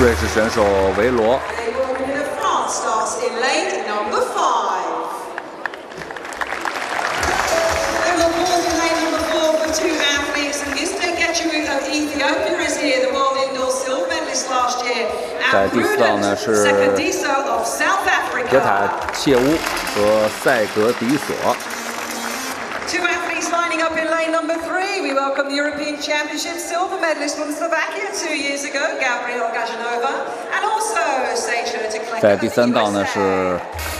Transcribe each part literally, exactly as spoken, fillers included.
瑞士选手维罗。 在第四道呢是格塔切乌和塞格迪索。 Two athletes lining up in lane number three. We welcome the European Championship silver medalist from Slovakia two years ago, Gabriela Gajanova, and also Sejka Teklenko. 在第三道呢是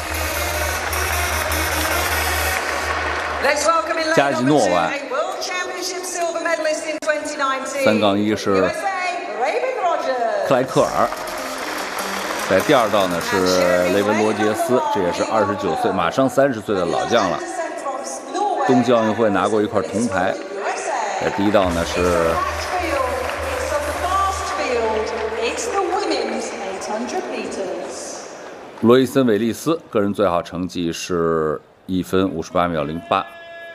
加吉诺娃，三杠一是克莱克尔。 在第二道呢是雷文罗杰斯，这也是二十九岁，马上三十岁的老将了。冬季奥运会拿过一块铜牌。在第一道呢是罗伊森·韦利斯，个人最好成绩是一分五十八秒零八。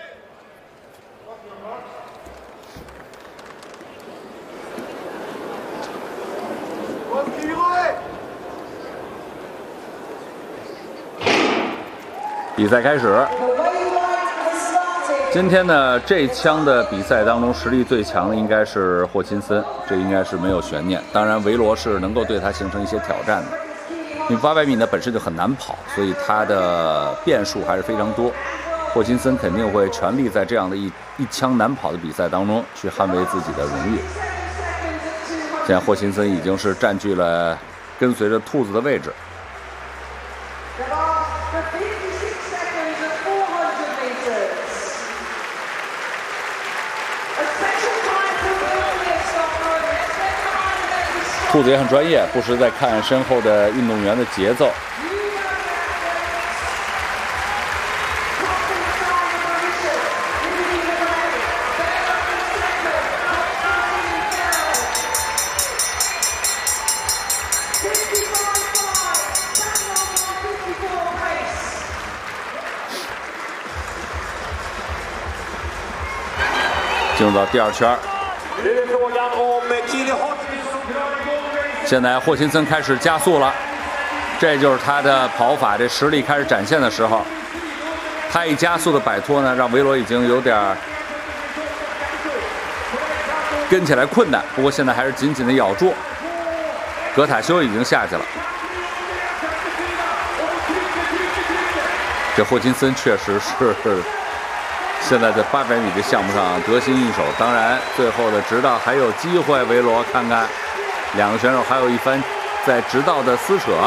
比赛开始。今天呢，这一枪的比赛当中，实力最强的应该是霍钦森，这应该是没有悬念。当然，维罗是能够对他形成一些挑战的，因为八百米呢本身就很难跑，所以他的变数还是非常多。霍钦森肯定会全力在这样的一一枪难跑的比赛当中去捍卫自己的荣誉。现在霍钦森已经是占据了跟随着兔子的位置。 兔子也很专业，不时在看身后的运动员的节奏。进入到第二圈。 现在霍钦森开始加速了，这就是他的跑法，这实力开始展现的时候。他一加速的摆脱呢，让维罗已经有点跟起来困难。不过现在还是紧紧的咬住。格塔修已经下去了。这霍钦森确实是现在在八百米这项目上得心应手。当然，最后的直道还有机会，维罗看看。 两个选手还有一番在直道的撕扯，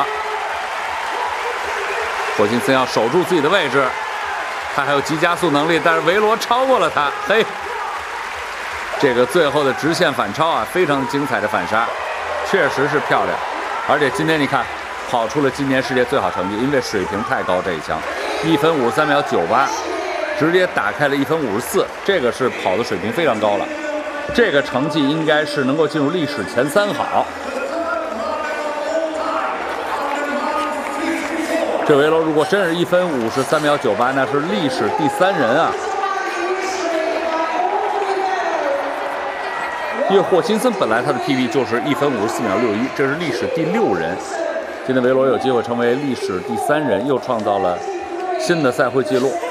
霍钦森要守住自己的位置，他还有急加速能力，但是维罗超过了他，嘿，这个最后的直线反超啊，非常精彩的反杀，确实是漂亮，而且今天你看跑出了今年世界最好成绩，因为水平太高，这一枪一分五十三秒九八，直接打开了一分五十四，这个是跑的水平非常高了。 这个成绩应该是能够进入历史前三好。这维罗如果真是一分五十三秒九八，那是历史第三人啊！因为霍钦森本来他的 P B 就是一分五十四秒六一，这是历史第六人。今天维罗有机会成为历史第三人，又创造了新的赛会纪录。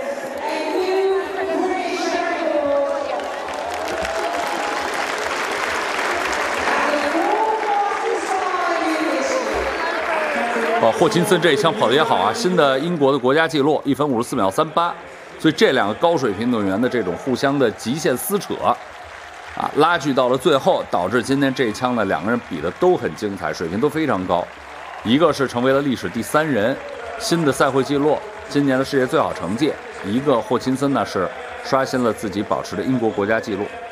哦，霍钦森这一枪跑得也好啊，新的英国的国家纪录一分五十四秒三八，所以这两个高水平运动员的这种互相的极限撕扯，啊，拉锯到了最后，导致今天这一枪呢，两个人比的都很精彩，水平都非常高，一个是成为了历史第三人，新的赛会纪录，今年的世界最好成绩；一个霍钦森呢是刷新了自己保持的英国国家纪录。